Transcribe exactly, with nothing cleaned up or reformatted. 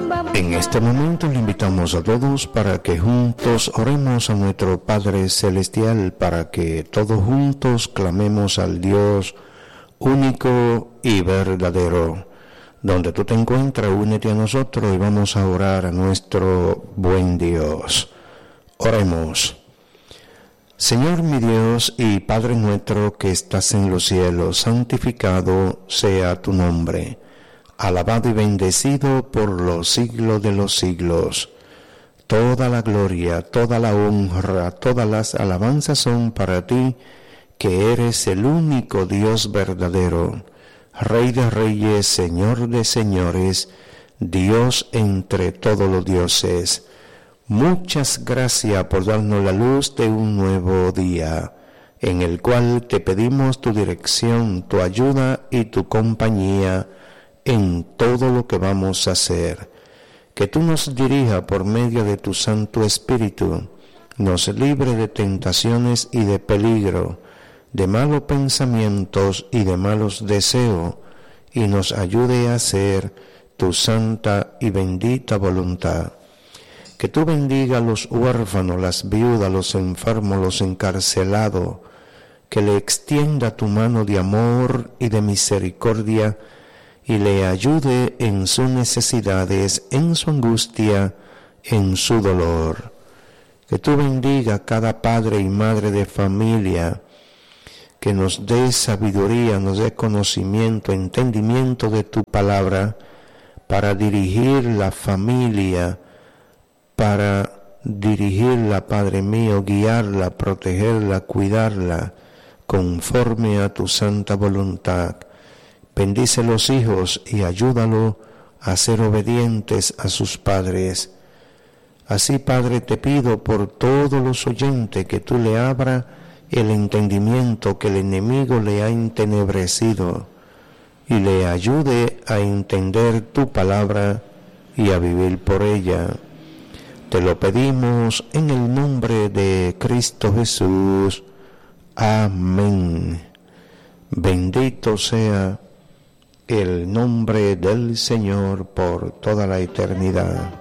En este momento le invitamos a todos para que juntos oremos a nuestro Padre Celestial, para que todos juntos clamemos al Dios único y verdadero. Donde tú te encuentras, únete a nosotros y vamos a orar a nuestro buen Dios. Oremos. Señor mi Dios y Padre nuestro que estás en los cielos, santificado sea tu nombre. Alabado y bendecido por los siglos de los siglos. Toda la gloria, toda la honra, todas las alabanzas son para ti, que eres el único Dios verdadero, Rey de reyes, Señor de señores, Dios entre todos los dioses. Muchas gracias por darnos la luz de un nuevo día, en el cual te pedimos tu dirección, tu ayuda y tu compañía en todo lo que vamos a hacer. Que tú nos dirijas por medio de tu Santo Espíritu, nos libre de tentaciones y de peligro, de malos pensamientos y de malos deseos, y nos ayude a hacer tu santa y bendita voluntad. Que tú bendiga a los huérfanos, las viudas, los enfermos, los encarcelados, que le extienda tu mano de amor y de misericordia, y le ayude en sus necesidades, en su angustia, en su dolor. Que tú bendiga a cada padre y madre de familia, que nos dé sabiduría, nos dé conocimiento, entendimiento de tu palabra, para dirigir la familia, para dirigirla, Padre mío, guiarla, protegerla, cuidarla, conforme a tu santa voluntad. Bendice los hijos y ayúdalo a ser obedientes a sus padres. Así, Padre, te pido por todos los oyentes que tú le abras el entendimiento que el enemigo le ha entenebrecido y le ayude a entender tu palabra y a vivir por ella. Te lo pedimos en el nombre de Cristo Jesús. Amén. Bendito sea el nombre del Señor por toda la eternidad.